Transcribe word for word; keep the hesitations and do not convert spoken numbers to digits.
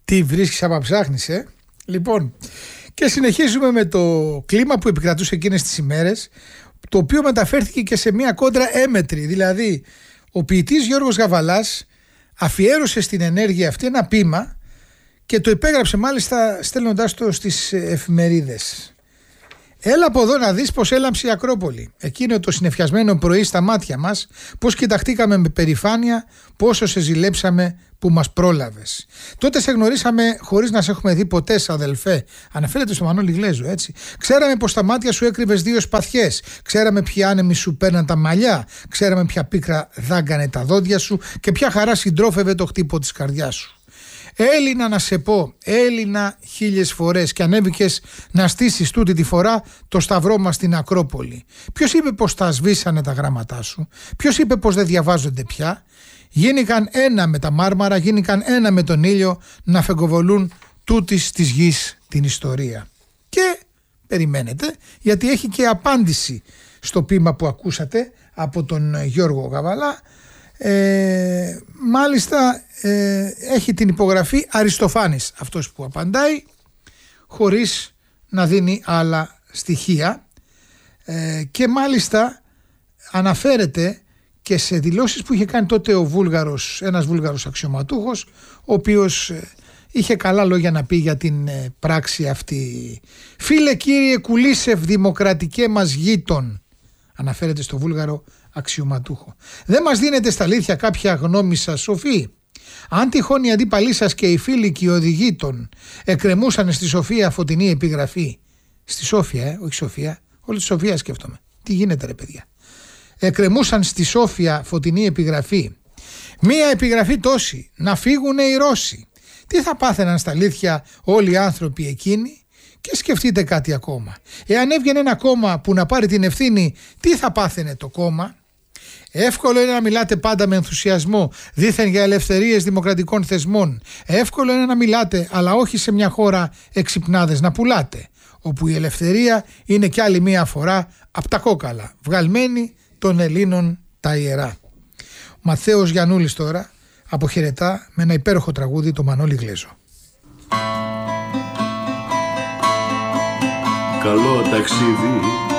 Τι βρίσκεις άμα ψάχνεις, ε? Λοιπόν, και συνεχίζουμε με το κλίμα που επικρατούσε εκείνες τις ημέρες, το οποίο μεταφέρθηκε και σε μια κόντρα έμετρη. Δηλαδή, ο ποιητής Γιώργος Γαβαλάς αφιέρωσε στην ενέργεια αυτή ένα ποίημα και το υπέγραψε μάλιστα στέλνοντάς το στις εφημερίδες. Έλα από εδώ να δεις πως έλαμψε η Ακρόπολη. Εκείνο το συννεφιασμένο πρωί στα μάτια μας, πως κοιταχτήκαμε με περηφάνεια, πόσο σε ζηλέψαμε που μας πρόλαβες. Τότε σε γνωρίσαμε χωρίς να σε έχουμε δει ποτέ, αδελφέ. Αναφέρεται στο Μανώλη Γλέζο, έτσι. Ξέραμε πως στα μάτια σου έκρυβες δύο σπαθιές. Ξέραμε ποια άνεμοι σου παίρναν τα μαλλιά. Ξέραμε ποια πίκρα δάγκανε τα δόντια σου και ποια χαρά συντρόφευε το χτύπο της καρδιάς σου. Έλληνα να σε πω, Έλληνα χίλιες φορές, και ανέβηκες να στήσεις τούτη τη φορά το σταυρό μας στην Ακρόπολη. Ποιος είπε πως τα σβήσανε τα γράμματά σου? Ποιος είπε πως δεν διαβάζονται πια? Γίνηκαν ένα με τα μάρμαρα, γίνηκαν ένα με τον ήλιο, να φεγκοβολούν τούτης της γης την ιστορία. Και περιμένετε, γιατί έχει και απάντηση στο ποίημα που ακούσατε από τον Γιώργο Γαβαλά. Ε, μάλιστα ε, έχει την υπογραφή Αριστοφάνης αυτός που απαντάει, χωρίς να δίνει άλλα στοιχεία, ε, και μάλιστα αναφέρεται και σε δηλώσεις που είχε κάνει τότε ο Βούλγαρος, ένας Βούλγαρος αξιωματούχος, ο οποίος ε, είχε καλά λόγια να πει για την ε, πράξη αυτή. Φίλε κύριε Κουλίσεφ, δημοκρατικέ μας γείτον, αναφέρεται στο Βούλγαρο αξιωματούχο. Δεν μας δίνετε στα αλήθεια κάποια γνώμη σας σοφή? Αν τυχόν οι αντίπαλοι σας και οι φίλοι και οι οδηγοί των εκκρεμούσαν στη Σοφία φωτεινή επιγραφή, στη Σόφια, ε, όχι Σοφία, όλη τη Σοφία σκέφτομαι. Τι γίνεται ρε παιδιά? Εκκρεμούσαν στη Σόφια φωτεινή επιγραφή, μία επιγραφή τόση, να φύγουνε οι Ρώσοι. Τι θα πάθαιναν στα αλήθεια όλοι οι άνθρωποι εκείνοι? Και σκεφτείτε κάτι ακόμα. Εάν έβγαινε ένα κόμμα που να πάρει την ευθύνη, τι θα πάθαινε το κόμμα? Εύκολο είναι να μιλάτε πάντα με ενθουσιασμό, δήθεν για ελευθερίες δημοκρατικών θεσμών. Εύκολο είναι να μιλάτε, αλλά όχι σε μια χώρα εξυπνάδες να πουλάτε, όπου η ελευθερία είναι κι άλλη μία φορά απ' τα κόκαλα, βγαλμένη των Ελλήνων τα ιερά. Ο Μαθαίος Γιαννούλης τώρα αποχαιρετά με ένα υπέροχο τραγούδι, το Μανώλη Γλέζο. Καλό ταξίδι